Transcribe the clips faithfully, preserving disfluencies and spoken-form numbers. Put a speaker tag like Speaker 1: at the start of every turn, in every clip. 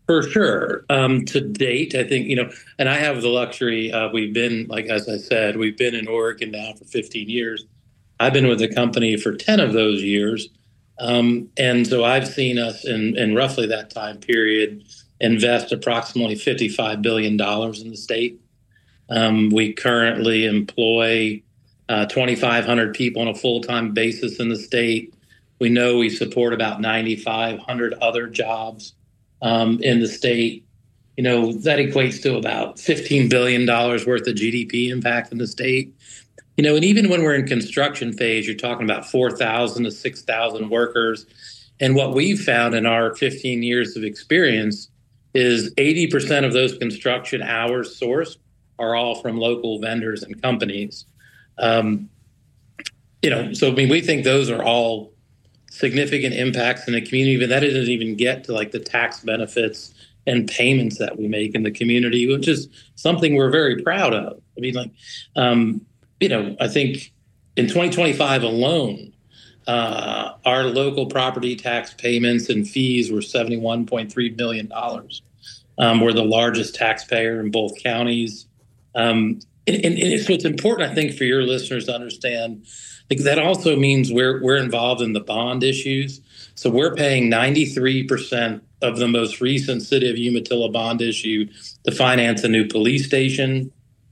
Speaker 1: For sure. Um, to date, I think, you know, and I have the luxury, uh, we've been, like, as I said, we've been in Oregon now for fifteen years. I've been with the company for ten of those years. Um, and so I've seen us in, in roughly that time period invest approximately fifty-five billion dollars in the state. Um, we currently employ uh, twenty-five hundred people on a full time basis in the state. We know we support about nine thousand five hundred other jobs um, in the state. You know, that equates to about fifteen billion dollars worth of G D P impact in the state. You know, and even when we're in construction phase, you're talking about four thousand to six thousand workers. And what we've found in our fifteen years of experience is eighty percent of those construction hours sourced are all from local vendors and companies. Um, you know, so I mean, we think those are all significant impacts in the community, but that doesn't even get to like the tax benefits and payments that we make in the community, which is something we're very proud of. I mean, like, um, you know, I think in twenty twenty-five alone, uh, our local property tax payments and fees were seventy-one point three billion dollars. Um, we're the largest taxpayer in both counties. Um, and, and, and so it's important, I think, for your listeners to understand like that also means we're we're involved in the bond issues. So we're paying ninety-three percent of the most recent City of Umatilla bond issue to finance a new police station.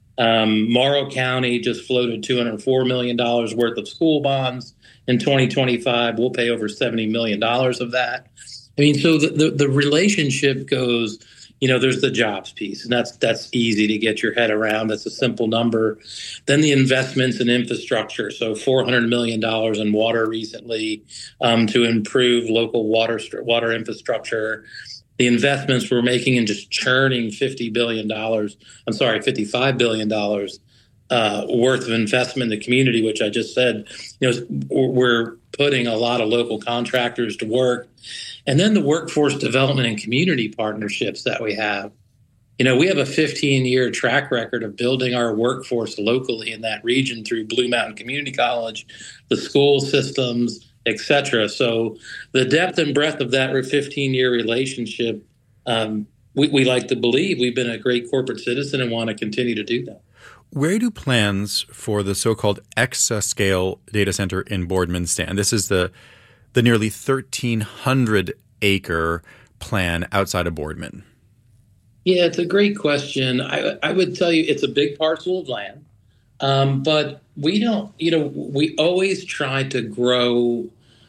Speaker 1: Um, Morrow County just floated two hundred four million dollars worth of school bonds in twenty twenty-five. We'll pay over seventy million dollars of that. I mean, so the, the, the relationship goes, you know, there's the jobs piece, and that's that's easy to get your head around. That's a simple number. Then the investments in infrastructure. So four hundred million dollars in water recently um, to improve local water water infrastructure. The investments we're making in just churning fifty billion dollars, I'm sorry, fifty-five billion dollars uh, worth of investment in the community, which I just said, you know, we're putting a lot of local contractors to work. And then the workforce development and community partnerships that we have. You know, we have a fifteen-year track record of building our workforce locally in that region through Blue Mountain Community College, the school systems, et cetera. So the depth and breadth of that fifteen-year relationship, um, we, we like to believe we've been a great corporate citizen and want to continue to do that.
Speaker 2: Where do plans for the so-called exascale data center in Boardman stand? This is the the nearly thirteen hundred acre plan outside of Boardman.
Speaker 1: Yeah, it's a great question. I, I would tell you it's a big parcel of land, um, but we don't, you know, we always try to grow,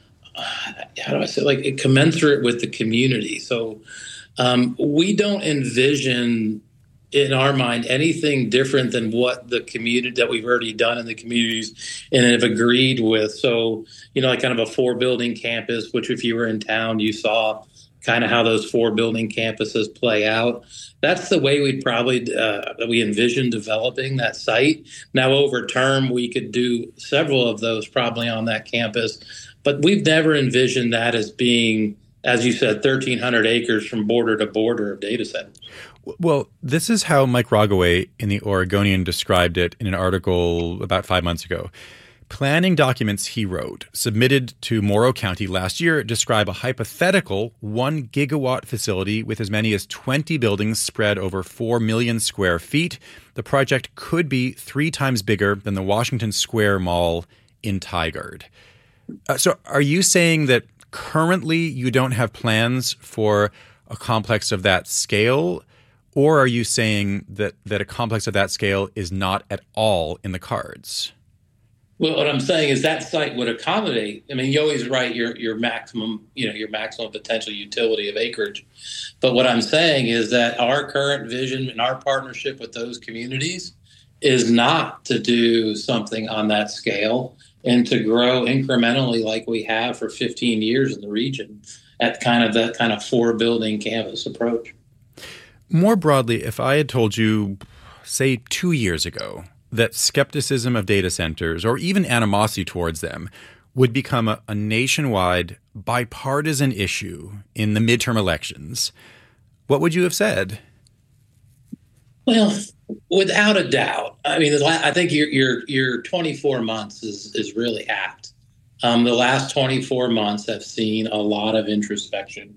Speaker 1: uh, how do I say, like commensurate with the community. So um, we don't envision in our mind anything different than what the community that we've already done in the communities and have agreed with. So, you know, like kind of a four building campus, which if you were in town, you saw kind of how those four building campuses play out. That's the way we'd probably, uh, we envision developing that site. Now, over term, we could do several of those probably on that campus, but we've never envisioned that as being, as you said, thirteen hundred acres from border to border of data centers.
Speaker 2: Well, this is how Mike Rogoway in the Oregonian described it in an article about five months ago. Planning documents he wrote, submitted to Morrow County last year, describe a hypothetical one gigawatt facility with as many as twenty buildings spread over four million square feet. The project could be three times bigger than the Washington Square Mall in Tigard. Uh, so are you saying that currently you don't have plans for a complex of that scale? Or are you saying that, that a complex of that scale is not at all in the cards?
Speaker 1: Well, what I'm saying is that site would accommodate. I mean, you always write your your maximum, you know, your maximum potential utility of acreage. But what I'm saying is that our current vision and our partnership with those communities is not to do something on that scale and to grow incrementally like we have for fifteen years in the region at kind of that kind of four building campus approach.
Speaker 2: More broadly, if I had told you, say, two years ago, that skepticism of data centers, or even animosity towards them, would become a, a nationwide bipartisan issue in the midterm elections, what would you have said?
Speaker 1: Well, without a doubt. I mean, I think your your your twenty-four months is is really apt. Um, the last twenty-four months have seen a lot of introspection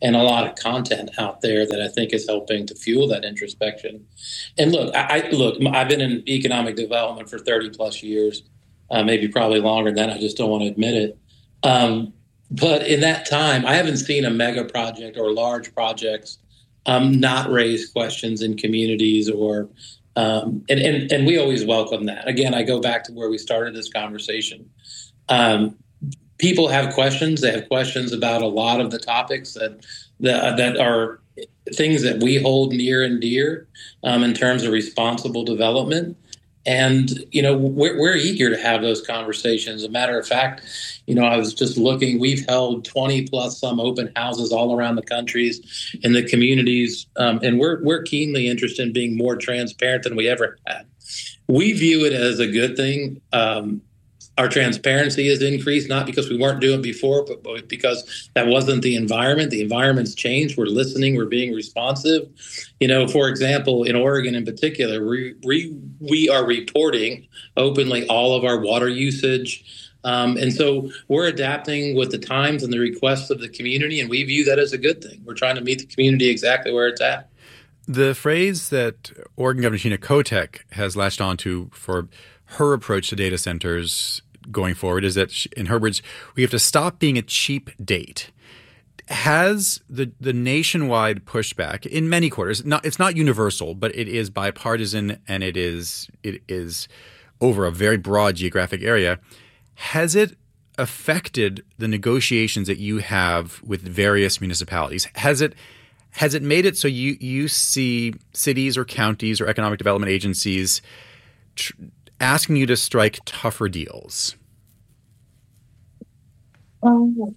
Speaker 1: and a lot of content out there that I think is helping to fuel that introspection. And look, I, I look, I've been in economic development for thirty plus years, uh, maybe probably longer than that. I just don't want to admit it. Um, but in that time, I haven't seen a mega project or large projects um, not raise questions in communities or Um, and, and, and we always welcome that. Again, I go back to where we started this conversation. Um, people have questions. They have questions about a lot of the topics that that, that are things that we hold near and dear um, in terms of responsible development. And, you know, we're, we're eager to have those conversations. As a matter of fact, you know, I was just looking, we've held twenty plus some open houses all around the countries in the communities. Um, and we're, we're keenly interested in being more transparent than we ever had. We view it as a good thing. Um, our transparency has increased, not because we weren't doing it before, but, but because that wasn't the environment. The environment's changed. We're listening. We're being responsive. You know, for example, in Oregon in particular, we, we, we are reporting openly all of our water usage. Um, and so we're adapting with the times and the requests of the community, and we view that as a good thing. We're trying to meet the community exactly where it's at.
Speaker 2: The phrase that Oregon Governor Tina Kotek has latched onto for her approach to data centers going forward is that, she, in her words, we have to stop being a cheap date. Has the the nationwide pushback in many quarters, not it's not universal, but it is bipartisan and it is it is over a very broad geographic area. Has it affected the negotiations that you have with various municipalities? Has it has it made it so you you see cities or counties or economic development agencies tr- asking you to strike tougher deals?
Speaker 1: Um,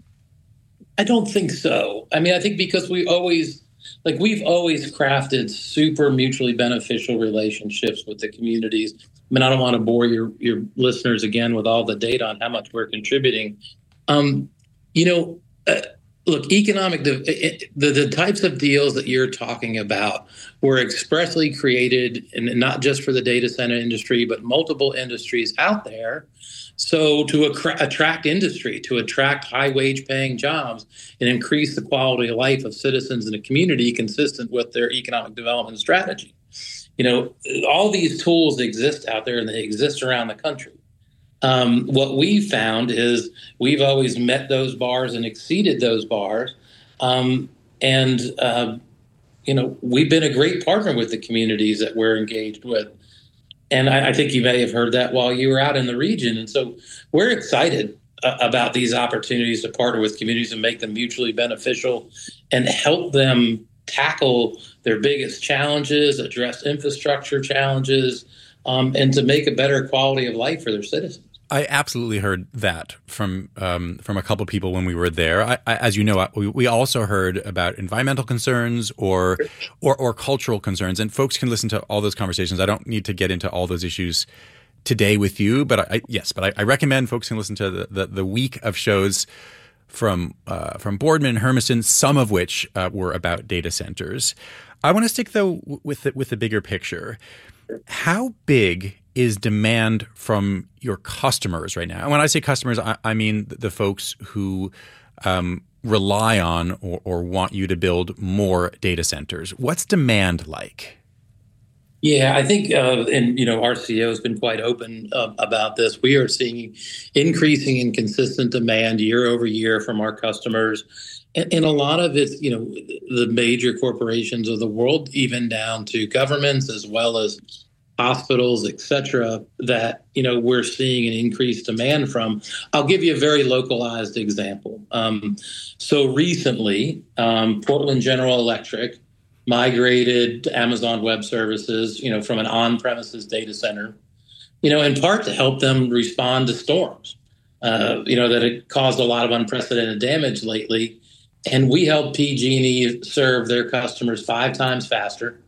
Speaker 1: I don't think so. I mean, I think because we always, like we've always crafted super mutually beneficial relationships with the communities. I mean, I don't want to bore your, your listeners again with all the data on how much we're contributing. Um, you know, uh, look, economic, the, the the types of deals that you're talking about were expressly created, and not just for the data center industry, but multiple industries out there. So to ac- attract industry, to attract high wage paying jobs and increase the quality of life of citizens in a community consistent with their economic development strategy. You know, all these tools exist out there and they exist around the country. Um, what we found is we've always met those bars and exceeded those bars. Um, and, uh, you know, we've been a great partner with the communities that we're engaged with. And I, I think you may have heard that while you were out in the region. And so we're excited uh, about these opportunities to partner with communities and make them mutually beneficial and help them tackle their biggest challenges, address infrastructure challenges, um, and to make a better quality of life for their citizens.
Speaker 2: I absolutely heard that from um, from a couple of people when we were there. I, I, as you know, we, we also heard about environmental concerns or, or or cultural concerns, and folks can listen to all those conversations. I don't need to get into all those issues today with you, but I, yes, but I, I recommend folks can listen to the, the, the week of shows from uh, from Boardman and Hermiston, some of which uh, were about data centers. I want to stick though with the, with the bigger picture. How big is demand from your customers right now? And when I say customers, I, I mean the folks who um, rely on or, or want you to build more data centers. What's demand like?
Speaker 1: Yeah, I think, uh, and, you know, R C O has been quite open uh, about this. We are seeing increasing and consistent demand year over year from our customers. And, and a lot of it's, you know, the major corporations of the world, even down to governments as well as hospitals, et cetera, that, you know, we're seeing an increased demand from. I'll give you a very localized example. Um, so recently, um, Portland General Electric migrated to Amazon Web Services, you know, from an on-premises data center, you know, in part to help them respond to storms, uh, you know, that had caused a lot of unprecedented damage lately. And we helped P G and E serve their customers five times faster.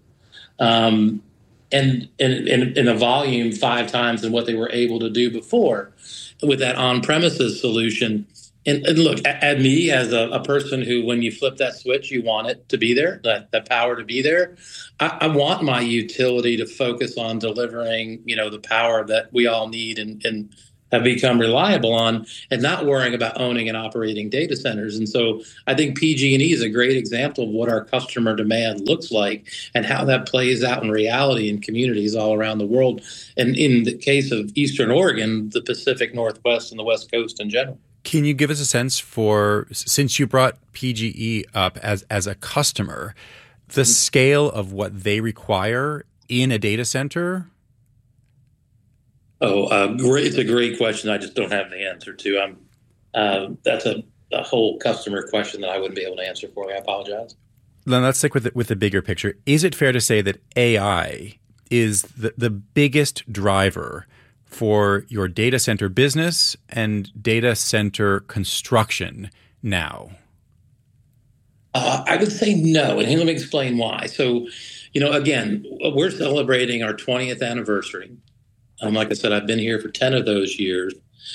Speaker 1: Um, and in, in, in a volume five times than what they were able to do before with that on-premises solution. And, and look, at, at me as a, a person who, when you flip that switch, you want it to be there, that, that power to be there. I, I want my utility to focus on delivering, you know, the power that we all need in, in have become reliable on, and not worrying about owning and operating data centers. And so I think P G and E is a great example of what our customer demand looks like and how that plays out in reality in communities all around the world. And in the case of Eastern Oregon, the Pacific Northwest and the West Coast in general.
Speaker 2: Can you give us a sense for, since you brought P G E up as, as a customer, the mm-hmm. scale of what they require in a data center?
Speaker 1: Oh, uh, great! It's a great question. I just don't have the answer to. Um, uh, that's a, a whole customer question that I wouldn't be able to answer for you. I apologize.
Speaker 2: Then let's stick with the, with the bigger picture. Is it fair to say that A I is the, the biggest driver for your data center business and data center construction now?
Speaker 1: Uh, I would say no, and let me explain why. So, you know, again, we're celebrating our twentieth anniversary. Um, like I said, I've been here for ten of those years.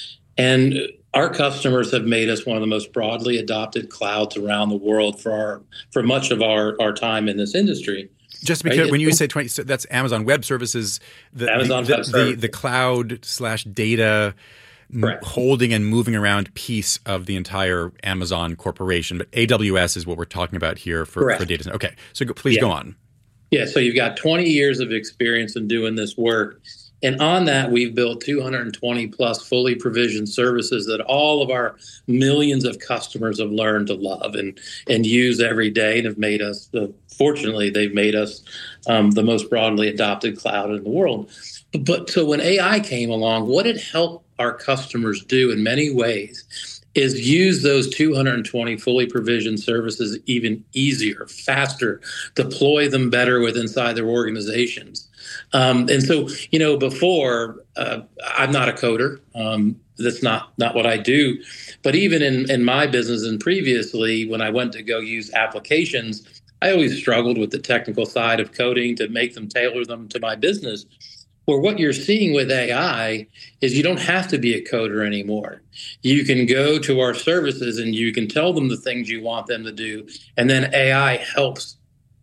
Speaker 1: And our customers have made us one of the most broadly adopted clouds around the world for our for much of our, our time in this industry.
Speaker 2: Just to be clear, right? When you say twenty, so that's Amazon Web Services, the,
Speaker 1: Amazon
Speaker 2: the,
Speaker 1: Web
Speaker 2: the,
Speaker 1: Services.
Speaker 2: the, the cloud slash data
Speaker 1: Correct.
Speaker 2: holding and moving around piece of the entire Amazon corporation. But A W S is what we're talking about here for, for data center. Okay, so go, please
Speaker 1: yeah.
Speaker 2: go on.
Speaker 1: Yeah, so you've got twenty years of experience in doing this work. And on that, we've built two hundred twenty plus fully provisioned services that all of our millions of customers have learned to love and, and use every day, and have made us, uh, fortunately, they've made us um, the most broadly adopted cloud in the world. But, but so when A I came along, what it helped our customers do in many ways is use those two hundred twenty fully provisioned services even easier, faster, deploy them better with inside their organizations. Um, and so, you know, before, uh, I'm not a coder. Um, that's not not what I do. But even in, in my business and previously, when I went to go use applications, I always struggled with the technical side of coding to make them tailor them to my business. Where what you're seeing with A I is you don't have to be a coder anymore. You can go to our services and you can tell them the things you want them to do. And then A I helps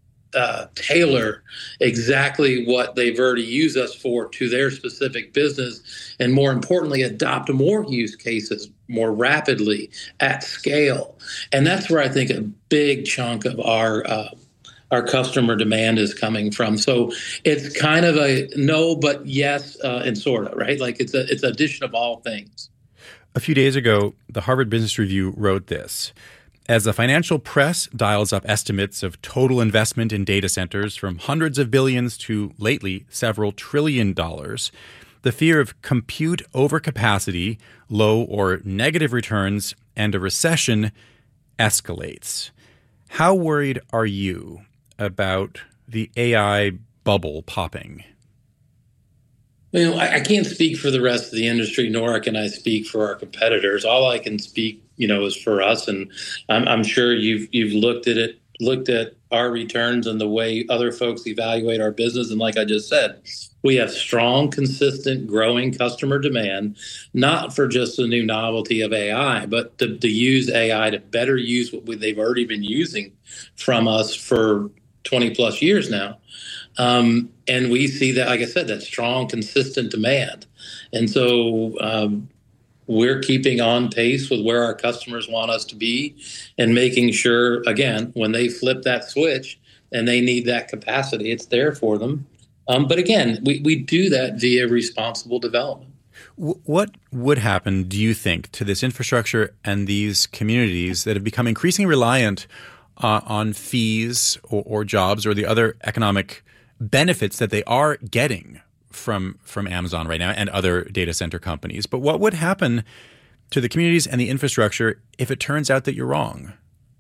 Speaker 1: uh, tailor exactly what they've already used us for to their specific business. And more importantly, adopt more use cases more rapidly at scale. And that's where I think a big chunk of our uh, our customer demand is coming from. So it's kind of a no, but yes, uh, and sort of, right? Like it's a it's an addition of all things.
Speaker 2: A few days ago, the Harvard Business Review wrote this. As the financial press dials up estimates of total investment in data centers from hundreds of billions to, lately, several trillion dollars, the fear of compute overcapacity, low or negative returns, and a recession escalates. How worried are you about the A I bubble popping?
Speaker 1: You know, I, I can't speak for the rest of the industry, nor can I speak for our competitors. All I can speak, you know, is for us. And I'm, I'm sure you've you've looked at it, looked at our returns and the way other folks evaluate our business. And like I just said, we have strong, consistent, growing customer demand, not for just the new novelty of A I, but to, to use A I to better use what we, they've already been using from us for twenty plus years now. Um, and we see that, like I said, that strong, consistent demand. And so um, we're keeping on pace with where our customers want us to be and making sure, again, when they flip that switch and they need that capacity, it's there for them. Um, but again, we, we do that via responsible development.
Speaker 2: What would happen, do you think, to this infrastructure and these communities that have become increasingly reliant uh, on fees or, or jobs or the other economic benefits that they are getting from from Amazon right now and other data center companies? But what would happen to the communities and the infrastructure if it turns out that you're wrong?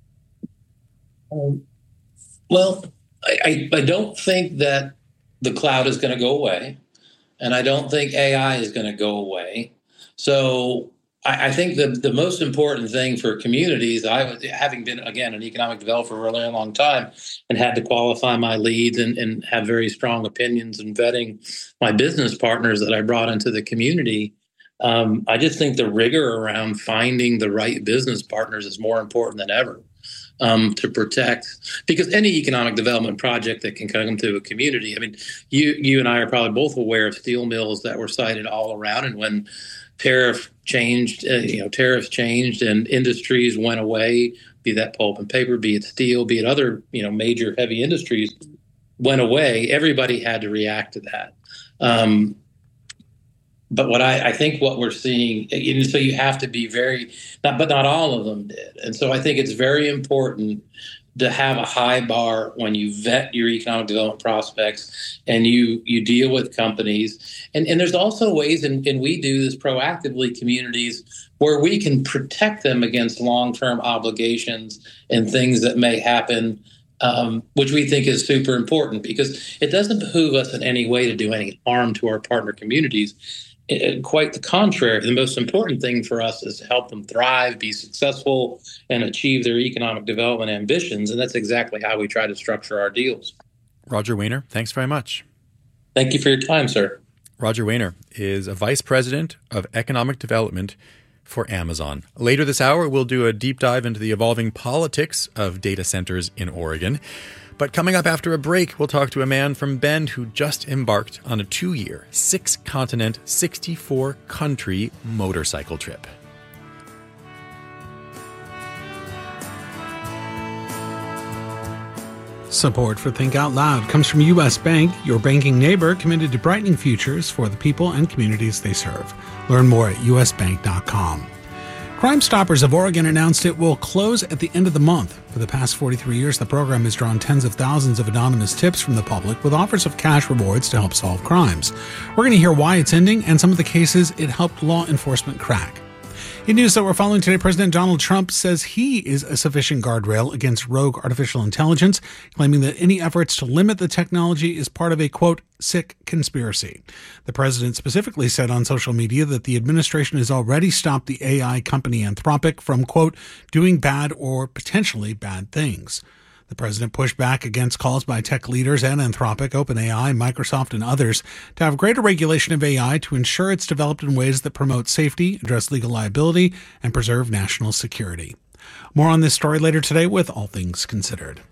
Speaker 1: Um, well, I, I, I don't think that the cloud is going to go away, and I don't think A I is going to go away. So I, I think the, the most important thing for communities, I was having been, again, an economic developer for a really long time and had to qualify my leads and, and have very strong opinions and vetting my business partners that I brought into the community. Um, I just think the rigor around finding the right business partners is more important than ever. Um, to protect, because any economic development project that can come to a community, I mean, you you and I are probably both aware of steel mills that were sited all around, and when tariff changed, uh, you know, tariffs changed and industries went away, be that pulp and paper, be it steel, be it other, you know, major heavy industries went away. Everybody had to react to that. Um, but what I, I think what we're seeing, and so you have to be very, not, but not all of them did. And so I think it's very important to have a high bar when you vet your economic development prospects and you you deal with companies. And, and there's also ways, and, and we do this proactively, communities, where we can protect them against long-term obligations and things that may happen, um, which we think is super important, because it doesn't behoove us in any way to do any harm to our partner communities. It, quite the contrary. The most important thing for us is to help them thrive, be successful, and achieve their economic development ambitions. And that's exactly how we try to structure our deals.
Speaker 2: Roger Wehner, thanks very much.
Speaker 1: Thank you for your time, sir.
Speaker 2: Roger Wehner is a vice president of economic development for Amazon. Later this hour, we'll do a deep dive into the evolving politics of data centers in Oregon. But coming up after a break, we'll talk to a man from Bend who just embarked on a two-year, six-continent, sixty-four country motorcycle trip.
Speaker 3: Support for Think Out Loud comes from U S Bank, your banking neighbor committed to brightening futures for the people and communities they serve. Learn more at u s bank dot com. Crime Stoppers of Oregon announced it will close at the end of the month. For the past forty-three years, the program has drawn tens of thousands of anonymous tips from the public with offers of cash rewards to help solve crimes. We're going to hear why it's ending and some of the cases it helped law enforcement crack. In news that we're following today, President Donald Trump says he is a sufficient guardrail against rogue artificial intelligence, claiming that any efforts to limit the technology is part of a, quote, sick conspiracy. The president specifically said on social media that the administration has already stopped the A I company Anthropic from, quote, doing bad or potentially bad things. The president pushed back against calls by tech leaders and Anthropic, OpenAI, Microsoft, and others to have greater regulation of A I to ensure it's developed in ways that promote safety, address legal liability, and preserve national security. More on this story later today with All Things Considered.